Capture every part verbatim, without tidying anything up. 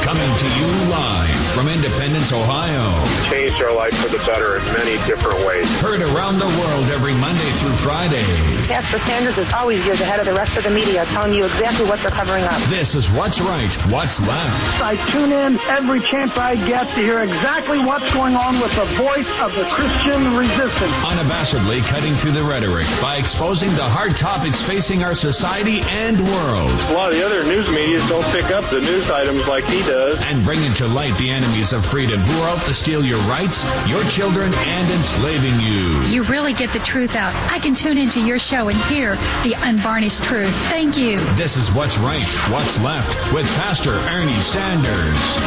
Coming to you live from Independence, Ohio. Changed our life for the better in many different ways. Heard around the world every Monday through Friday. Pastor Sanders is always years ahead of the rest of the media, telling you exactly what they're covering up. This is What's Right, What's Left. I tune in every chance I get to hear exactly what's going on with the voice of the Christian resistance. Unabashedly cutting through the rhetoric by exposing the hard topics facing our society and world. A lot of the other news media don't pick up the news items like he does. And bringing to light the enemies of freedom who are out to steal your rights, your children, and enslaving you. You really get the truth out. I can tune into your show and hear the unvarnished truth. Thank you. This is What's Right, What's Left with Pastor Ernie Sanders.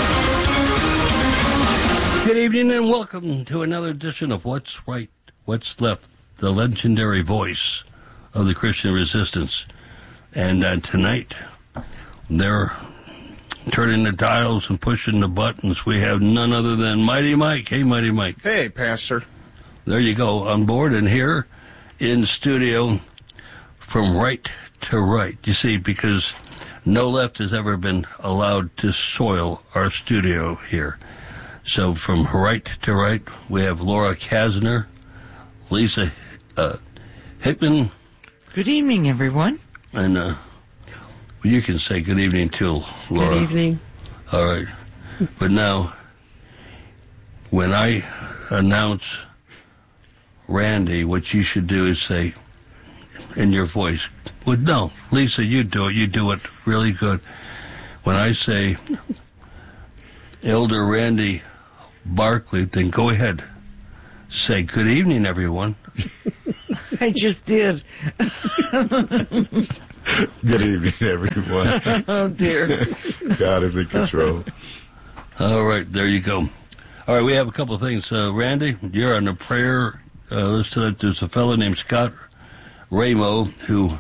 Good evening and welcome to another edition of What's Right, What's Left, the legendary voice of the Christian resistance. And uh, tonight, they're turning the dials and pushing the buttons. We have none other than Mighty Mike. Hey, Mighty Mike. Hey, Pastor. There you go, on board and here in studio from right to right. You see, because no left has ever been allowed to soil our studio here. So from right to right, we have Laura Kasner, Lisa uh, Hickman. Good evening, everyone. And uh, you can say good evening too, Laura. Good evening. All right. But now, when I announce Randy, what you should do is say, in your voice, well, no, Lisa, you do it. You do it really good. When I say Elder Randy Barkley, then go ahead. Say, good evening, everyone. I just did. Good evening, everyone. Oh, dear. God is in control. All right, there you go. All right, we have a couple of things. Uh, Randy, you're on the prayer uh, list tonight. There's a fellow named Scott Ramo who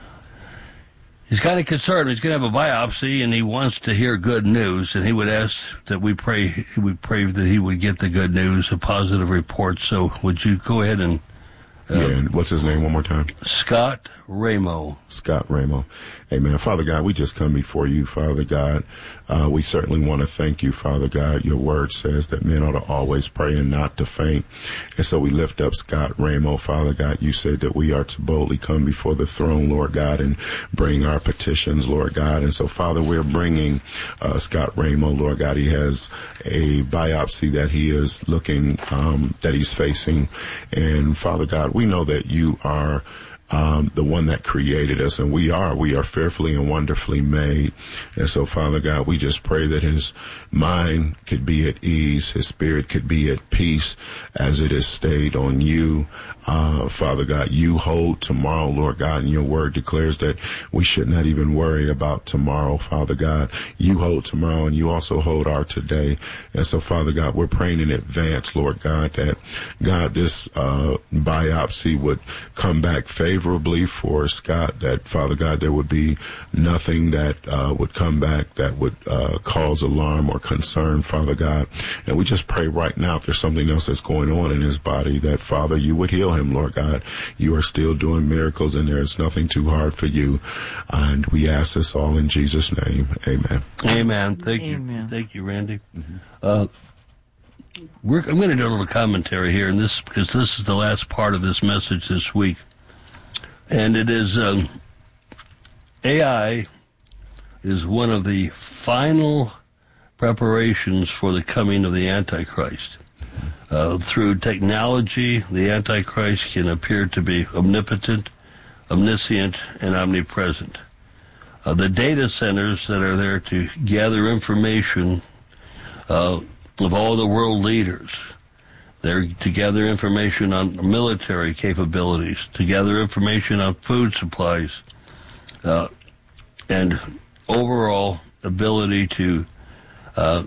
he's kind of concerned. He's going to have a biopsy, and he wants to hear good news, and he would ask that we pray, he would pray that he would get the good news, a positive report. So would you go ahead and... Uh, yeah, and what's his name one more time? Scott Ramo. Scott Ramo. Amen. Father God, we just come before you, Father God. Uh, we certainly want to thank you, Father God. Your word says that men ought to always pray and not to faint. And so we lift up Scott Ramo, Father God. You said that we are to boldly come before the throne, Lord God, and bring our petitions, Lord God. And so, Father, we're bringing uh, Scott Ramo, Lord God. He has a biopsy that he is looking, um, that he's facing. And, Father God, we know that you are Um, the one that created us, and we are, we are fearfully and wonderfully made. And so, Father God, we just pray that his mind could be at ease, his spirit could be at peace as it is stayed on you. Uh, Father God, you hold tomorrow, Lord God, and your word declares that we should not even worry about tomorrow, Father God. You hold tomorrow, and you also hold our today. And so, Father God, we're praying in advance, Lord God, that, God, this uh, biopsy would come back favorably. favorably for Scott, that, Father God, there would be nothing that uh, would come back that would uh, cause alarm or concern, Father God. And we just pray right now, if there's something else that's going on in his body, that, Father, you would heal him, Lord God. You are still doing miracles, and there is nothing too hard for you. And we ask this all in Jesus' name. Amen. Amen. Thank Amen. you. Thank you, Randy. Mm-hmm. Uh, we're, I'm going to do a little commentary here, and this because this is the last part of this message this week. And it is, um, A I is one of the final preparations for the coming of the Antichrist. Uh, through technology, the Antichrist can appear to be omnipotent, omniscient, and omnipresent. Uh, the data centers that are there to gather information uh, of all the world leaders, they're to gather information on military capabilities, to gather information on food supplies, uh, and overall ability to uh,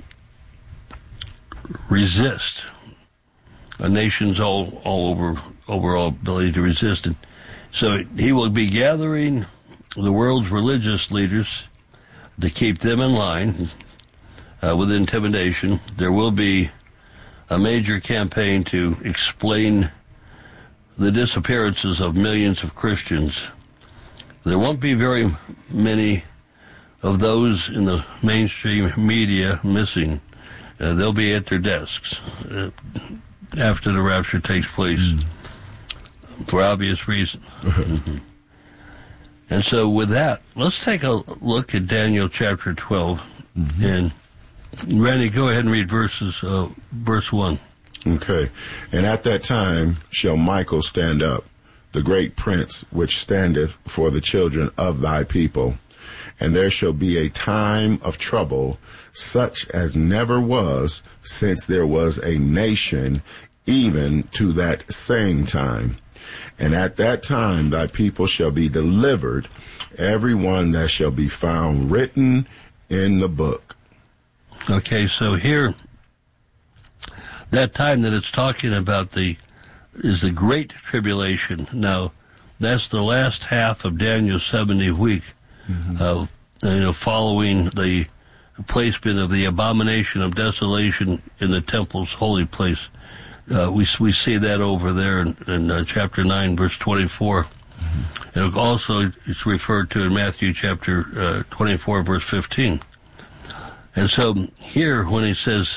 resist. A nation's all all over overall ability to resist it. So he will be gathering the world's religious leaders to keep them in line uh, with intimidation. There will be a major campaign to explain the disappearances of millions of Christians. There won't be very many of those in the mainstream media missing. Uh, they'll be at their desks uh, after the rapture takes place, mm. for obvious reasons. mm-hmm. And so with that, let's take a look at Daniel chapter twelve. Mm-hmm. And Randy, go ahead and read verses, uh, verse one. Okay. And at that time shall Michael stand up, the great prince which standeth for the children of thy people. And there shall be a time of trouble, such as never was since there was a nation, even to that same time. And at that time thy people shall be delivered, every one that shall be found written in the book. Okay, so here, that time that it's talking about the is the Great Tribulation. Now, that's the last half of Daniel's seventieth week, mm-hmm. of you know, following the placement of the abomination of desolation in the temple's holy place. Uh, we we see that over there in, in uh, chapter nine, verse twenty-four. Mm-hmm. And also, it's referred to in Matthew chapter uh, twenty-four, verse fifteen. And so here, when he says,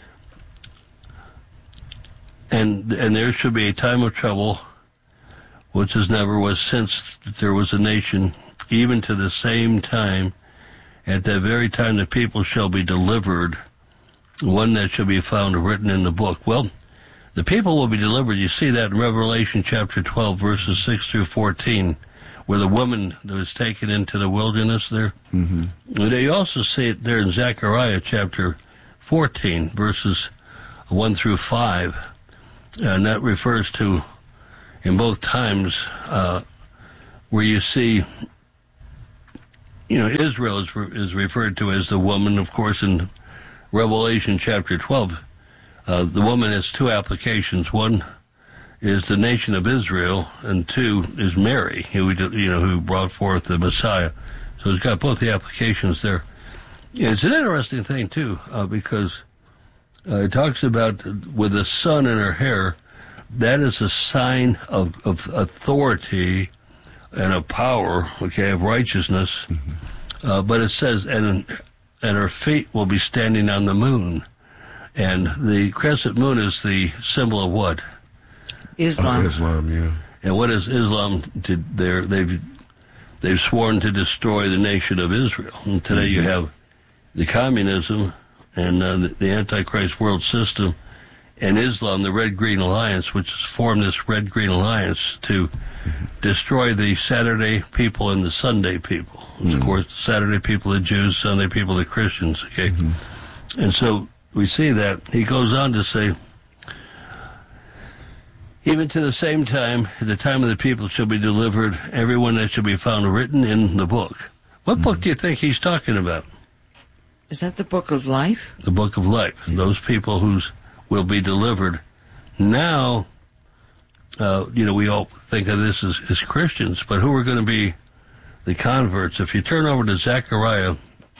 and and there should be a time of trouble, which as never was since there was a nation, even to the same time, at that very time the people shall be delivered, one that shall be found written in the book. Well, the people will be delivered. You see that in Revelation chapter twelve, verses six through fourteen, where the woman that was taken into the wilderness there. Mm-hmm. And you also see it there in Zechariah chapter fourteen, verses one through five. And that refers to, in both times, uh, where you see, you know, Israel is, re- is referred to as the woman, of course, in Revelation chapter twelve. Uh, the woman has two applications. One is the nation of Israel, and two is Mary, who you know who brought forth the Messiah. So it's got both the applications there. Yeah, it's an interesting thing too, uh, because uh, it talks about with the sun in her hair. That is a sign of, of authority and of power, okay, of righteousness. Mm-hmm. Uh, but it says, and and her feet will be standing on the moon. And the crescent moon is the symbol of what? Islam. Uh, Islam, yeah. And what is Islam? To their, they've they've sworn to destroy the nation of Israel. And today mm-hmm. you have the communism and uh, the, the Antichrist world system, and Islam, the Red-Green Alliance, which has formed this Red-Green Alliance to mm-hmm. destroy the Saturday people and the Sunday people. Mm-hmm. Of course, the Saturday people, the Jews, Sunday people, the Christians. Okay, mm-hmm. And so we see that. He goes on to say, even to the same time, at the time of the people shall be delivered, everyone that shall be found written in the book. What mm-hmm. book do you think he's talking about? Is that the book of life? The book of life. Mm-hmm. Those people who's will be delivered. Now, uh, you know, we all think of this as, as Christians, but who are going to be the converts? If you turn over to Zechariah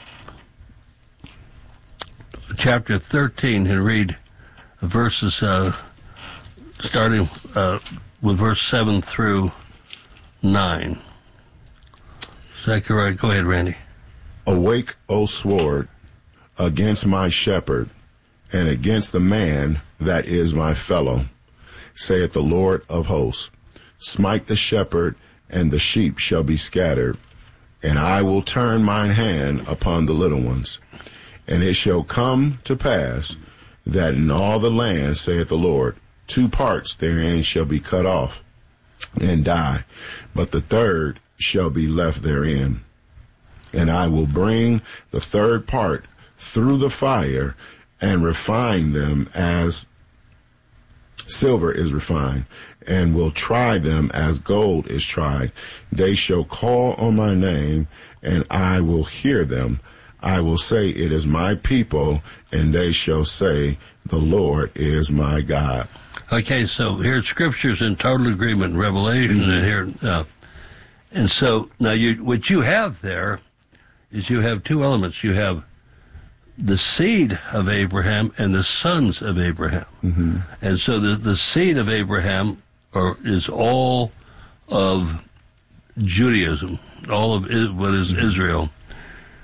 chapter thirteen and read verses uh, starting uh, with verse seven through nine. Zechariah, go ahead, Randy. Awake, O sword, against my shepherd, and against the man that is my fellow, saith the Lord of hosts. Smite the shepherd, and the sheep shall be scattered, and I will turn mine hand upon the little ones. And it shall come to pass that in all the land, saith the Lord, two parts therein shall be cut off and die, but the third shall be left therein. And I will bring the third part through the fire and refine them as silver is refined, and will try them as gold is tried. They shall call on my name, and I will hear them. I will say, it is my people, and they shall say, the Lord is my God. Okay, so here Scripture's in total agreement in Revelation, mm-hmm. and here, uh, and so now you what you have there is you have two elements. You have the seed of Abraham and the sons of Abraham, mm-hmm. and so the the seed of Abraham are, is all of Judaism, all of what is mm-hmm. Israel.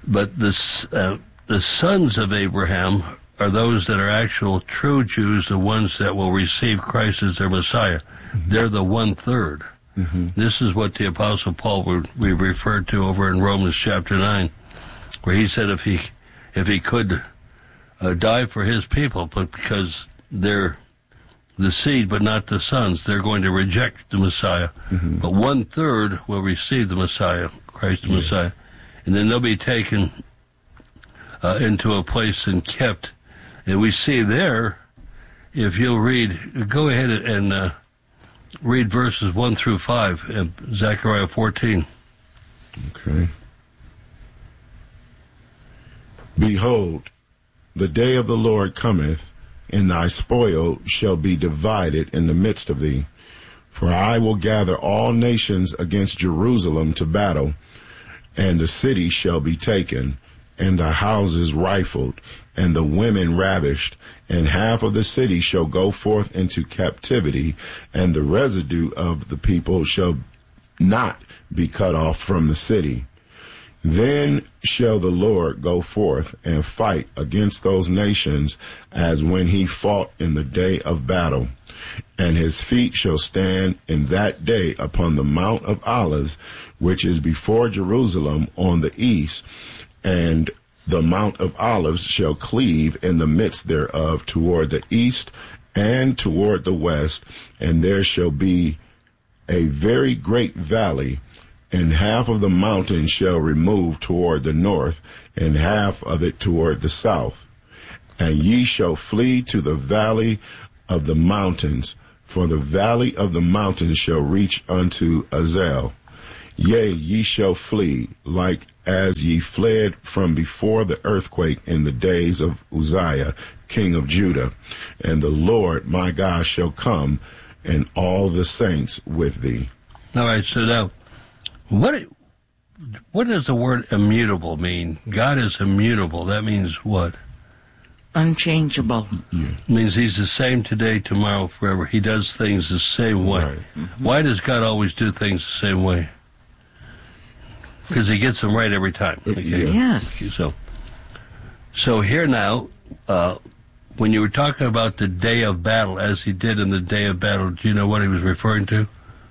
but the uh, the sons of Abraham are those that are actual true Jews, the ones that will receive Christ as their Messiah. Mm-hmm. They're the one-third. Mm-hmm. This is what the Apostle Paul we referred to over in Romans chapter nine, where he said if he if he could uh, die for his people, but because they're the seed but not the sons, they're going to reject the Messiah. Mm-hmm. But one-third will receive the Messiah, Christ the yeah. Messiah, and then they'll be taken uh, into a place and kept. And we see there, if you'll read, go ahead and uh, read verses one through five in Zechariah fourteen. Okay. Behold, the day of the Lord cometh, and thy spoil shall be divided in the midst of thee. For I will gather all nations against Jerusalem to battle, and the city shall be taken, and the houses rifled, and the women ravished, and half of the city shall go forth into captivity, and the residue of the people shall not be cut off from the city. Then shall the Lord go forth and fight against those nations as when he fought in the day of battle. And his feet shall stand in that day upon the Mount of Olives, which is before Jerusalem on the east, and the Mount of Olives shall cleave in the midst thereof toward the east and toward the west, and there shall be a very great valley, and half of the mountain shall remove toward the north, and half of it toward the south. And ye shall flee to the valley of the mountains, for the valley of the mountains shall reach unto Azel. Yea, ye shall flee, like as ye fled from before the earthquake in the days of Uzziah, king of Judah. And the Lord my God shall come, and all the saints with thee. All right, so now, what what does the word immutable mean? God is immutable. That means what? Unchangeable. Yeah. It means he's the same today, tomorrow, forever. He does things the same way. Right. Mm-hmm. Why does God always do things the same way? Because he gets them right every time. Okay? Yes. So, so here now, uh, when you were talking about the day of battle, as he did in the day of battle, do you know what he was referring to?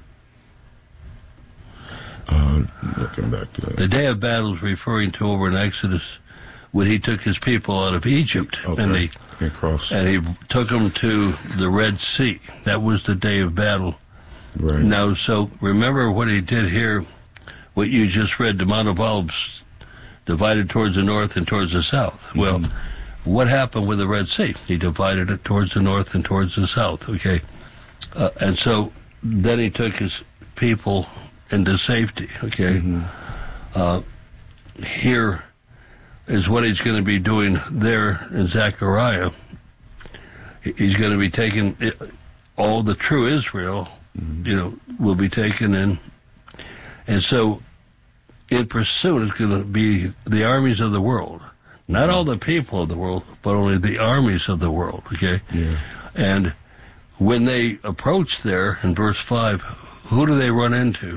Uh, looking back to that. The day of battle is referring to over in Exodus when he took his people out of Egypt. Okay. And, he, and, cross. and he took them to the Red Sea. That was the day of battle. Right. Now, so remember what he did here. What you just read, the Mount of Olives divided towards the north and towards the south. Mm-hmm. Well, what happened with the Red Sea? He divided it towards the north and towards the south, okay? Uh, and so then he took his people into safety, okay? Mm-hmm. Uh, here is what he's going to be doing there in Zechariah. He's going to be taking it, all the true Israel, mm-hmm. you know, will be taken in. And so, in pursuit, it's going to be the armies of the world. Not all the people of the world, but only the armies of the world, okay? Yeah. And when they approach there, in verse five, who do they run into?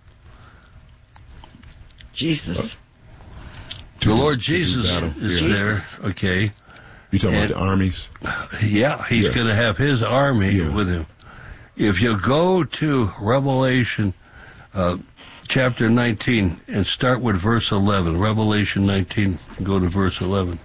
Jesus. The Lord Jesus is Jesus. there, okay? You talking and, about the armies? Yeah, he's yeah. going to have his army yeah. with him. If you go to Revelation uh, chapter nineteen and start with verse eleven, Revelation nineteen, go to verse eleven.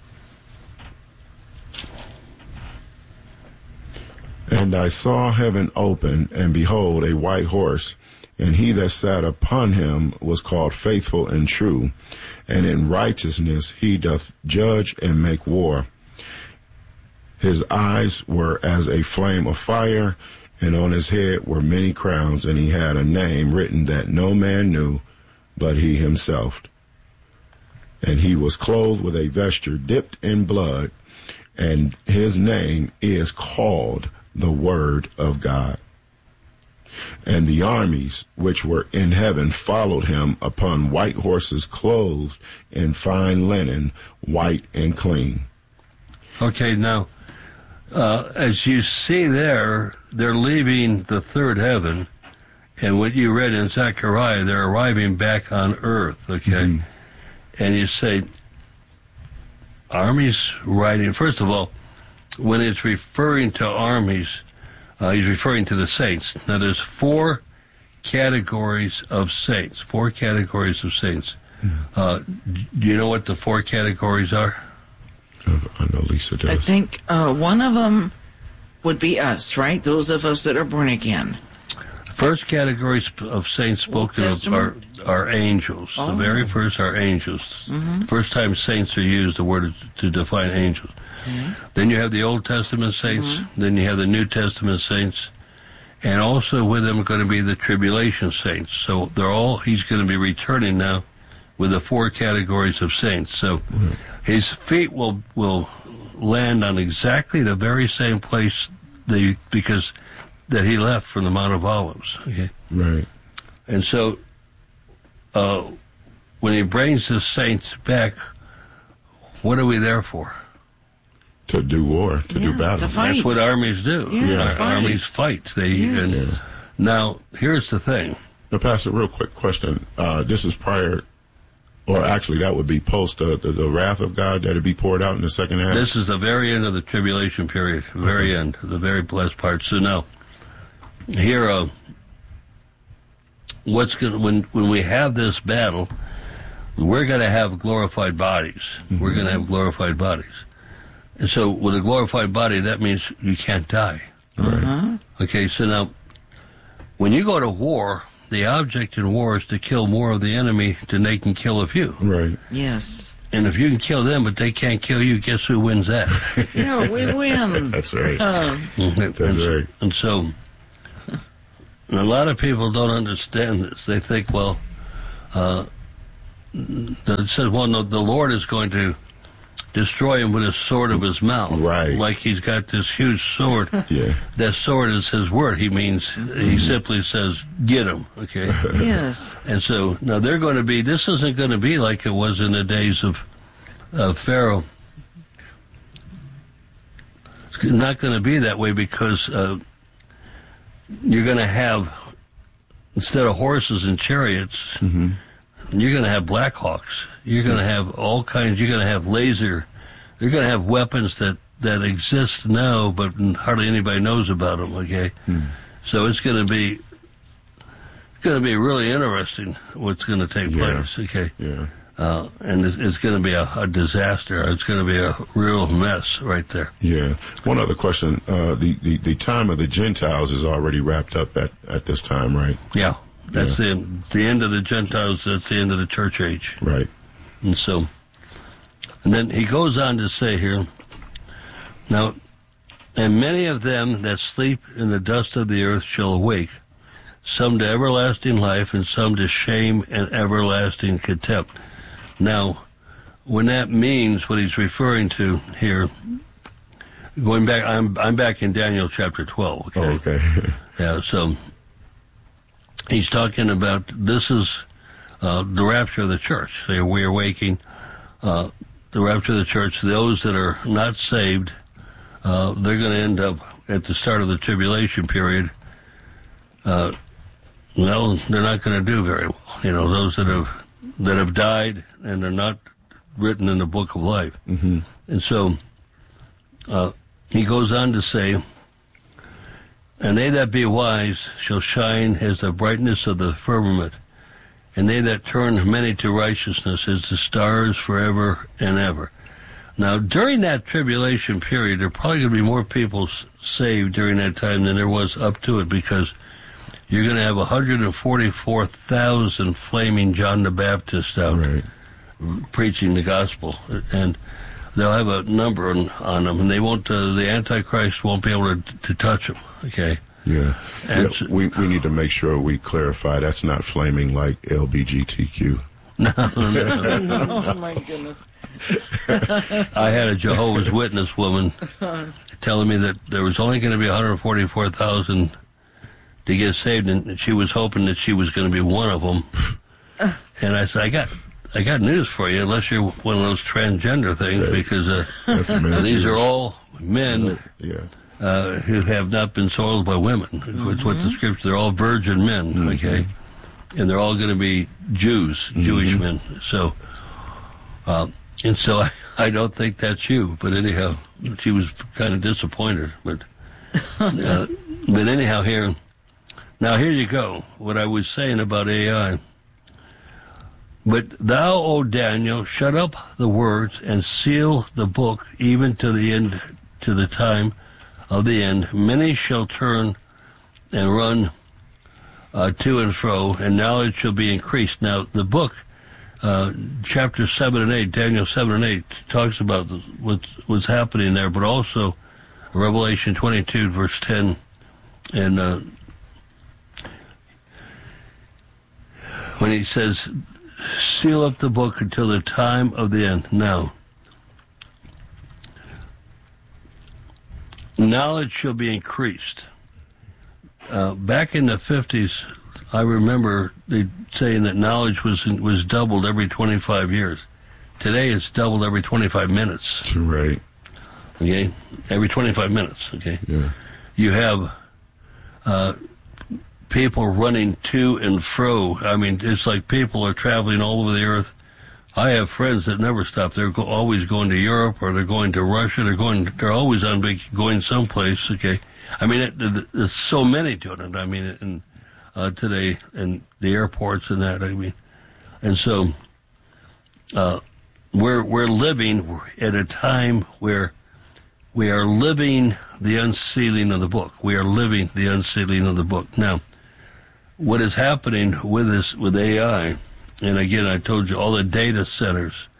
And I saw heaven open, and behold, a white horse, and he that sat upon him was called Faithful and True, and in righteousness he doth judge and make war. His eyes were as a flame of fire, and on his head were many crowns, and he had a name written that no man knew but he himself. And he was clothed with a vesture dipped in blood, and his name is called the Word of God. And the armies which were in heaven followed him upon white horses clothed in fine linen, white and clean. Okay, now, uh, as you see there, they're leaving the third heaven, and what you read in Zechariah, they're arriving back on earth, okay? Mm-hmm. and you say, armies riding, first of all, when it's referring to armies, uh, he's referring to the saints. Now, there's four categories of saints, four categories of saints. Mm-hmm. Uh, do you know what the four categories are? Uh, I know Lisa does. I think uh, one of them would be us, right? Those of us that are born again. First categories of saints spoken of are, are angels. Oh. The very first are angels. Mm-hmm. First time saints are used, the word to define angels. Okay. Then you have the Old Testament saints. Mm-hmm. Then you have the New Testament saints. And also with them are going to be the tribulation saints. So they're all, he's going to be returning now with the four categories of saints. So mm-hmm. his feet will will land on exactly the very same place they, because that he left from the Mount of Olives. Okay, right. And so uh, when he brings the saints back, what are we there for? To do war, to yeah, do battle. To fight. That's what armies do. Yeah, Ar- fight. Armies fight. They yes. and now here's the thing. Now, Pastor, real quick question. Uh, this is prior, or actually that would be post uh, the, the wrath of God that would be poured out in the second half? This is the very end of the tribulation period, the very okay. end, the very blessed part. So now, here, uh, what's going when when we have this battle, we're going to have glorified bodies. Mm-hmm. We're going to have glorified bodies. And so with a glorified body, that means you can't die. Right. Uh-huh. Okay, so now, when you go to war, the object in war is to kill more of the enemy than they can kill of you. Right. Yes. And if you can kill them, but they can't kill you, guess who wins that? Yeah, we win. That's right. Uh, That's and, right. And so, and a lot of people don't understand this. They think, well, uh, it says, well, no, the Lord is going to destroy him with a sword of his mouth. Right. Like he's got this huge sword. Yeah. That sword is his word. He means, he simply says, get him, okay? yes. And so, now they're going to be, this isn't going to be like it was in the days of, of Pharaoh. It's not going to be that way because uh, you're going to have, instead of horses and chariots, mm-hmm. you're going to have Black Hawks. You're going to have all kinds, you're going to have laser, you're going to have weapons that, that exist now, but hardly anybody knows about them, okay? Mm. So it's going to be, it's going to be really interesting what's going to take yeah. place, okay? Yeah. Uh, and it's, it's going to be a, a disaster. It's going to be a real mess right there. Yeah. One other question. Uh, the, the, the time of the Gentiles is already wrapped up at, at this time, right? Yeah. That's yeah. the, the end of the Gentiles. That's the end of the church age. Right. And so, and then he goes on to say here, now, and many of them that sleep in the dust of the earth shall awake, some to everlasting life and some to shame and everlasting contempt. Now, when that means what he's referring to here, going back, I'm I'm back in Daniel chapter twelve. Okay. Oh, okay. Yeah. So he's talking about this is uh, the rapture of the church. So we are waking uh, the rapture of the church. Those that are not saved, uh, they're going to end up at the start of the tribulation period. Uh, well, they're not going to do very well. You know, those that have that have died and are not written in the book of life. Mm-hmm. And so uh, he goes on to say, and they that be wise shall shine as the brightness of the firmament, and they that turn many to righteousness as the stars forever and ever. Now, during that tribulation period, there are probably going to be more people saved during that time than there was up to it, because you're going to have one hundred forty-four thousand flaming John the Baptist out right. preaching the gospel, and they'll have a number on, on them, and they won't. Uh, the Antichrist won't be able to, to touch them. Okay. Yeah. And yeah we we need to make sure we clarify that's not flaming like L G B T Q. No, no, no. Oh my goodness. I had a Jehovah's Witness woman telling me that there was only going to be one hundred forty-four thousand to get saved, and she was hoping that she was going to be one of them. And I said, I got, I got news for you, unless you're one of those transgender things, right. because uh, these are all men yeah. uh, who have not been soiled by women. Mm-hmm. It's what the scripture. They're all virgin men, mm-hmm. okay, and they're all going to be Jews, mm-hmm. Jewish men. So, Uh, and so I, I don't think that's you. But anyhow, she was kind of disappointed. But uh, but anyhow, here now here you go. What I was saying about A I. But thou, O Daniel, shut up the words and seal the book even to the end, to the time of the end. Many shall turn and run uh, to and fro, and knowledge shall be increased. Now, the book, uh, chapter seven and eight, Daniel seven and eight, talks about what's, what's happening there, but also Revelation twenty-two, verse ten, and uh, when he says, seal up the book until the time of the end. Now, knowledge shall be increased. Uh, back in the fifties, I remember they saying that knowledge was was doubled every twenty-five years. Today, it's doubled every twenty-five minutes. Right. Okay, every twenty-five minutes. Okay. Yeah. You have uh, people running to and fro. I mean, it's like people are traveling all over the earth. I have friends that never stop. They're go- always going to Europe, or they're going to Russia. They're going. They're always on vac- going someplace. Okay. I mean, it, it, there's so many doing it. I mean, in, uh, today, and the airports and that. I mean, and so uh, we're we're living at a time where we are living the unsealing of the book. We are living the unsealing of the book. Now, what is happening with this, with A I, and again, I told you, all the data centers,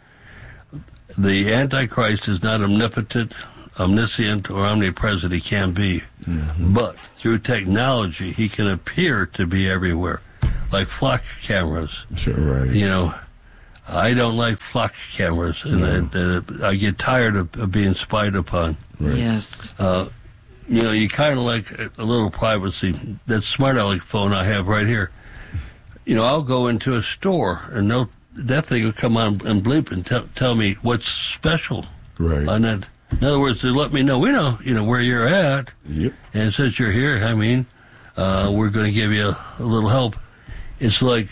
the Antichrist is not omnipotent, omniscient, or omnipresent. He can be. Mm-hmm. But through technology, he can appear to be everywhere, like flock cameras. Sure, right. You know, I don't like flock cameras, and, No. and, and I get tired of, of being spied upon. Right. Yes. Uh, you know, you kind of like a, a little privacy. That smart aleck phone I have right here. You know, I'll go into a store, and they'll, that thing will come on and bleep and tell tell me what's special. Right. On that. In other words, they let me know, we know, you know, where you're at. Yep. And since you're here, I mean, uh, we're going to give you a, a little help. It's like,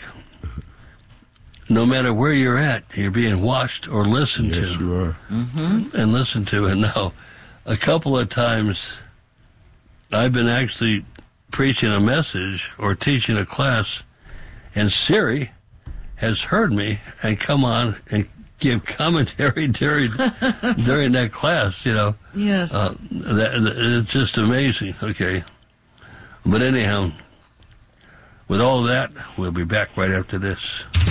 no matter where you're at, you're being watched or listened Yes, to. you are. Mm-hmm. And listened to. And now, a couple of times, I've been actually preaching a message or teaching a class, and Siri has heard me and come on and give commentary during during that class, you know. Yes. Uh, that, that, it's just amazing, okay. But anyhow, with all that, we'll be back right after this.